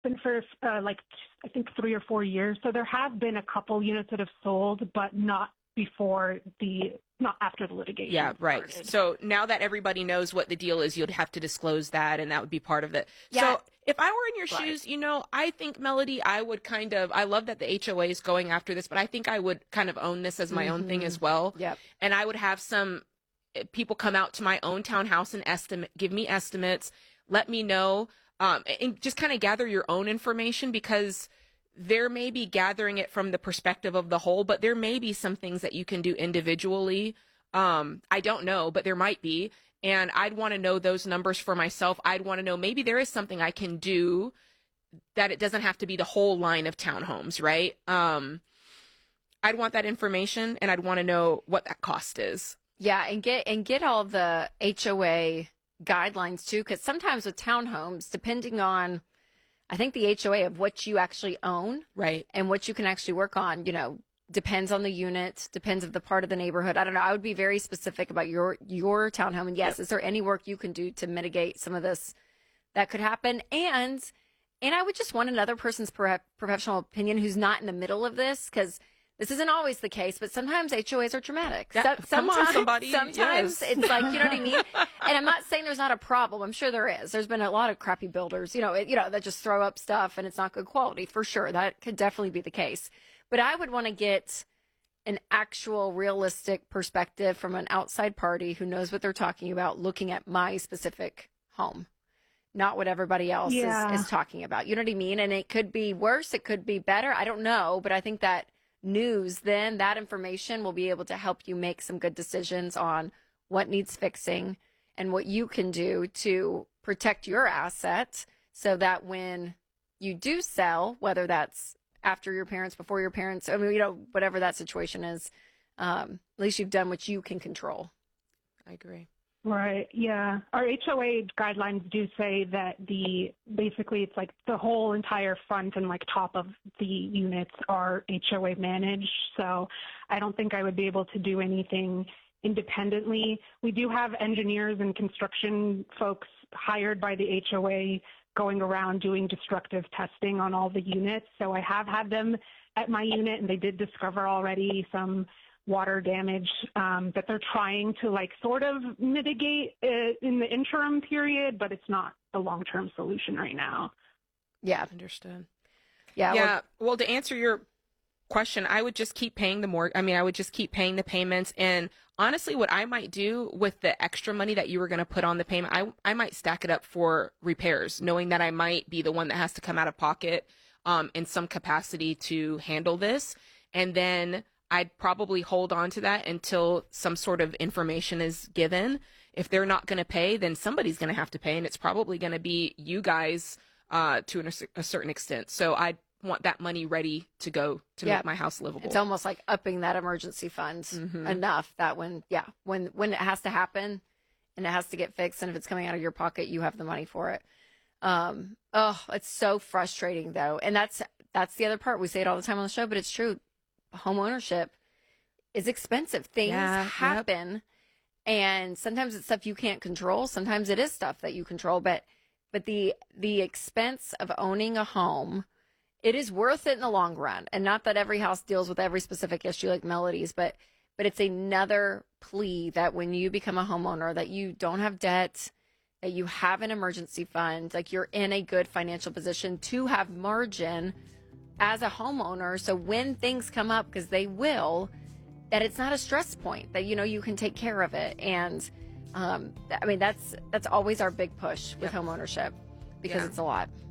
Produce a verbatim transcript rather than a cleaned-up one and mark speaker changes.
Speaker 1: been for uh, like, I think three or four years. So there have been a couple units that have sold, but not before the, not after the litigation.
Speaker 2: Yeah, right.
Speaker 1: started.
Speaker 2: So now that everybody knows what the deal is, you'd have to disclose that, and that would be part of it.
Speaker 3: Yeah.
Speaker 2: So if I were in your
Speaker 3: Right.
Speaker 2: shoes, you know, I think, Melody, I would kind of, I love that the H O A is going after this, but I think I would kind of own this as my own thing as well.
Speaker 3: Yep.
Speaker 2: And I would have some uh, people come out to my own townhouse and estimate, give me estimates, let me know, um, and just kind of gather your own information, because there may be gathering it from the perspective of the whole, but there may be some things that you can do individually. Um, I don't know, but there might be. And I'd want to know those numbers for myself. I'd want to know maybe there is something I can do that it doesn't have to be the whole line of townhomes, right? Um, I'd want that information, and I'd want to know what that cost is.
Speaker 3: Yeah, and get and get all the H O A guidelines too, because sometimes with townhomes, depending on, I think the H O A of what you actually own,
Speaker 2: Right.
Speaker 3: and what you can actually work on, you know, depends on the unit, depends of the part of the neighborhood. I don't know. I would be very specific about your your townhome. And yes,
Speaker 2: Yep.
Speaker 3: is there any work you can do to mitigate some of this that could happen? And and I would just want another person's pro- professional opinion who's not in the middle of this, because this isn't always the case, but sometimes H O As are traumatic.
Speaker 2: Yeah,
Speaker 3: So-
Speaker 2: come on,
Speaker 3: sometimes,
Speaker 2: somebody.
Speaker 3: sometimes
Speaker 2: Yes.
Speaker 3: it's like, you know what I mean? And I'm not saying there's not a problem. I'm sure there is. There's been a lot of crappy builders, you know, it, you know, that just throw up stuff and it's not good quality, for sure. That could definitely be the case. But I would want to get an actual realistic perspective from an outside party who knows what they're talking about, looking at my specific home, not what everybody else
Speaker 1: Yeah.
Speaker 3: is, is talking about. You know what I mean? And it could be worse. It could be better. I don't know. But I think that news, then that information will be able to help you make some good decisions on what needs fixing and what you can do to protect your asset, so that when you do sell, whether that's after your parents, before your parents, I mean, you know, whatever that situation is, um, at least you've done what you can control.
Speaker 2: I agree.
Speaker 1: Right. Yeah. Our H O A guidelines do say that the basically it's like the whole entire front and like top of the units are H O A managed. So I don't think I would be able to do anything independently. We do have engineers and construction folks hired by the H O A going around doing destructive testing on all the units. So I have had them at my unit, and they did discover already some water damage um, that they're trying to like sort of mitigate uh, in the interim period, but it's not a long-term solution right now.
Speaker 3: Yeah.
Speaker 2: Understood.
Speaker 3: Yeah.
Speaker 2: Yeah.
Speaker 3: Well,
Speaker 2: Well, to answer your question, I would just keep paying the more. I mean, I would just keep paying the payments. And honestly, what I might do with the extra money that you were going to put on the payment, I I might stack it up for repairs, knowing that I might be the one that has to come out of pocket um, in some capacity to handle this. And then I'd probably hold on to that until some sort of information is given. If they're not going to pay, then somebody's going to have to pay, and it's probably going to be you guys uh, to an, a certain extent. So I want that money ready to go to
Speaker 3: Yeah.
Speaker 2: make my house livable.
Speaker 3: it's almost like upping that emergency fund
Speaker 2: Mhm.
Speaker 3: enough that when, yeah, when, when it has to happen and it has to get fixed, and if it's coming out of your pocket, you have the money for it. Um, oh, it's so frustrating though. And that's, that's the other part. We say it all the time on the show, but it's true. Home ownership is expensive. Things
Speaker 2: Yeah, yep.
Speaker 3: happen, and sometimes it's stuff you can't control. Sometimes it is stuff that you control, but, but the, the expense of owning a home, it is worth it in the long run. And not that every house deals with every specific issue like Melody's, but, but it's another plea that when you become a homeowner, that you don't have debt, that you have an emergency fund, like you're in a good financial position to have margin as a homeowner. So when things come up, because they will, that it's not a stress point, that, you know, you can take care of it. And um, I mean, that's, that's always our big push with
Speaker 2: Yep.
Speaker 3: home ownership, because
Speaker 2: Yeah.
Speaker 3: it's a lot.